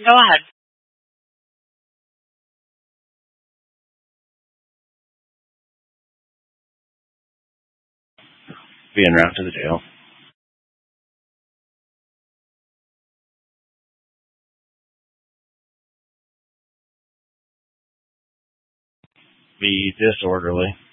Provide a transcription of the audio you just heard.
Go ahead. Being wrapped to the jail. Be disorderly.